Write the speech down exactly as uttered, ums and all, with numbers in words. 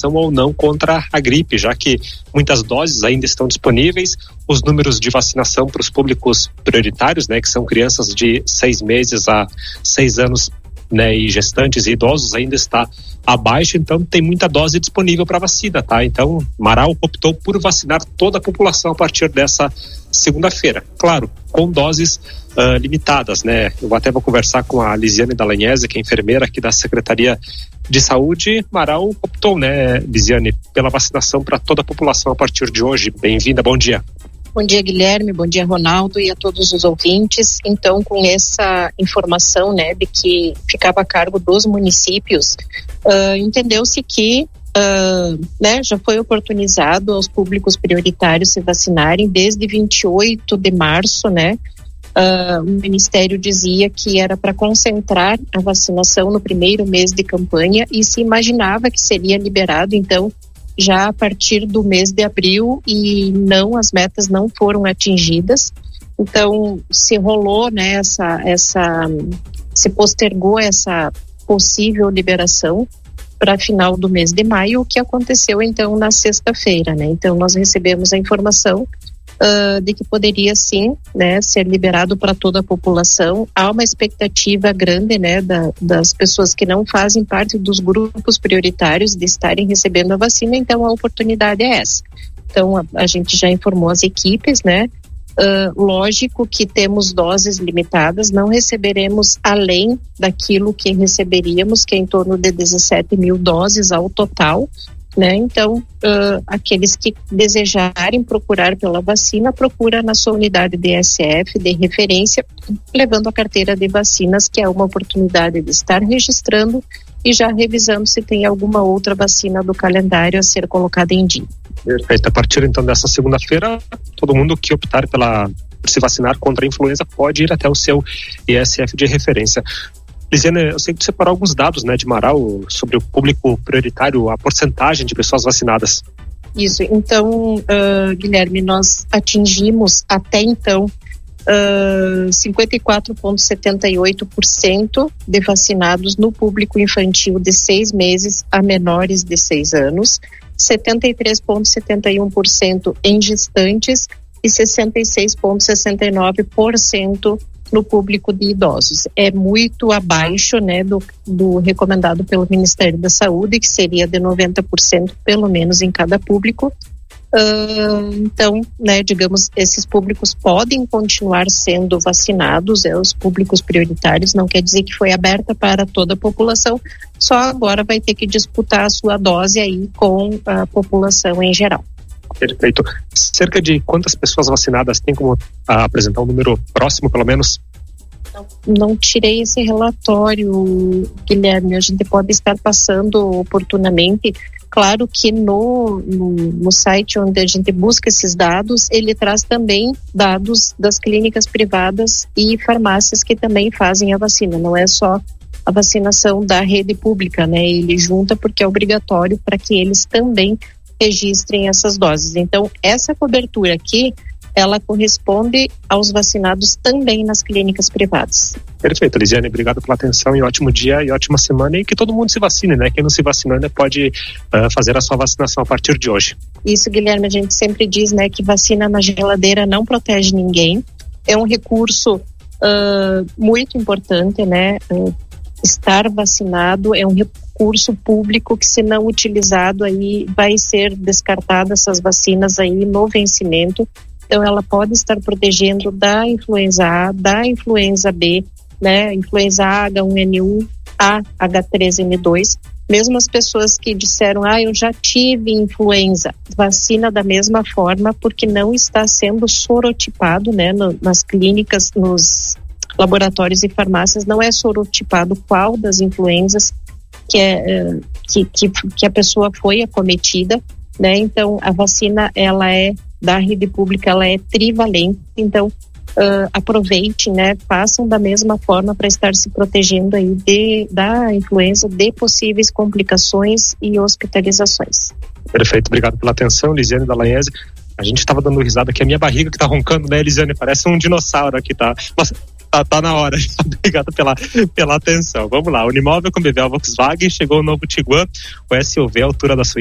vacinação ou não contra a gripe, já que muitas doses ainda estão disponíveis. Os números de vacinação para os públicos prioritários, né, que são crianças de seis meses a seis anos, né, e gestantes e idosos, ainda está abaixo, então tem muita dose disponível para vacina, tá? Então, Marau optou por vacinar toda a população a partir dessa segunda-feira. Claro, com doses uh, limitadas, né? Eu até vou conversar com a Lisiane Dalagnese, que é enfermeira aqui da Secretaria de Saúde. Marau optou, né, Lisiane, pela vacinação para toda a população a partir de hoje. Bem-vinda, bom dia. Bom dia, Guilherme, bom dia, Ronaldo, e a todos os ouvintes. Então, com essa informação, né, de que ficava a cargo dos municípios, uh, entendeu-se que uh, né, já foi oportunizado aos públicos prioritários se vacinarem desde vinte e oito de março, né? Uh, o Ministério dizia que era para concentrar a vacinação no primeiro mês de campanha e se imaginava que seria liberado, então, já a partir do mês de abril, e não, as metas não foram atingidas. Então se rolou, né, essa, essa, se postergou essa possível liberação para final do mês de maio, o que aconteceu então na sexta-feira, né? Então nós recebemos a informação Uh, de que poderia sim, né, ser liberado para toda a população. Há uma expectativa grande, né, da, das pessoas que não fazem parte dos grupos prioritários de estarem recebendo a vacina, então a oportunidade é essa. Então a, a gente já informou as equipes, né, uh, lógico que temos doses limitadas, não receberemos além daquilo que receberíamos, que é em torno de dezessete mil doses ao total, né? Então, uh, aqueles que desejarem procurar pela vacina, procura na sua unidade D S F de referência, levando a carteira de vacinas, que é uma oportunidade de estar registrando e já revisando se tem alguma outra vacina do calendário a ser colocada em dia. Perfeito. A partir então dessa segunda-feira, todo mundo que optar pela, por se vacinar contra a influenza pode ir até o seu I S F de referência. Lisiane, eu sei que você separou alguns dados, né, de Marau sobre o público prioritário, a porcentagem de pessoas vacinadas. Isso, então, uh, Guilherme, nós atingimos até então uh, cinquenta e quatro vírgula setenta e oito por cento de vacinados no público infantil de seis meses a menores de seis anos, setenta e três vírgula setenta e um por cento em gestantes e sessenta e seis vírgula sessenta e nove por cento no público de idosos. É muito abaixo, né, do, do recomendado pelo Ministério da Saúde, que seria de noventa por cento pelo menos em cada público. Uh, então, né, digamos, esses públicos podem continuar sendo vacinados, é, os públicos prioritários, não quer dizer que foi aberta para toda a população, só agora vai ter que disputar a sua dose aí com a população em geral. Perfeito. Cerca de quantas pessoas vacinadas tem como ah, apresentar um número próximo, pelo menos? Não, não tirei esse relatório, Guilherme. A gente pode estar passando oportunamente. Claro que no, no, no site onde a gente busca esses dados, ele traz também dados das clínicas privadas e farmácias que também fazem a vacina. Não é só a vacinação da rede pública, né? Ele junta porque é obrigatório para que eles também registrem essas doses. Então, essa cobertura aqui, ela corresponde aos vacinados também nas clínicas privadas. Perfeito, Lisiane, obrigado pela atenção e ótimo dia e ótima semana, e que todo mundo se vacine, né? Quem não se vacinou ainda pode uh, fazer a sua vacinação a partir de hoje. Isso, Guilherme, a gente sempre diz, né, que vacina na geladeira não protege ninguém. É um recurso uh, muito importante, né? Uh, estar vacinado é um recurso público que, se não utilizado, aí vai ser descartada essas vacinas aí no vencimento. Então ela pode estar protegendo da influenza A, da influenza B, né, influenza A, H um N um, A, H três N dois. Mesmo as pessoas que disseram, ah, eu já tive influenza, vacina da mesma forma, porque não está sendo sorotipado, né, no, nas clínicas, nos laboratórios e farmácias, não é sorotipado qual das influenzas que, é, que, que, que a pessoa foi acometida, né? Então a vacina, ela é da rede pública, ela é trivalente, então uh, aproveite, né? Façam da mesma forma para estar se protegendo aí de, da influenza, de possíveis complicações e hospitalizações. Perfeito, obrigado pela atenção, Lisiane Dalagnese. A gente estava dando risada aqui, a minha barriga que tá roncando, né, Lisiane? Parece um dinossauro aqui, tá? Nossa, tá, tá na hora. Obrigado pela, pela atenção. Vamos lá, Unimóvel com B V A Volkswagen, chegou o novo Tiguan, o S U V à altura da sua